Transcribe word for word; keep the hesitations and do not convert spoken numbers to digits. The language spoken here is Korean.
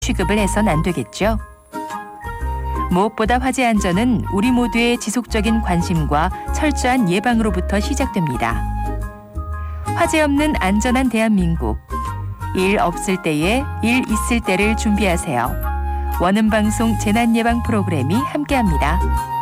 취급을 해선 안 되겠죠. 무엇보다 화재 안전은 우리 모두의 지속적인 관심과 철저한 예방으로부터 시작됩니다. 화재 없는 안전한 대한민국. 일 없을 때에 일 있을 때를 준비하세요. 원음방송 재난예방 프로그램이 함께합니다.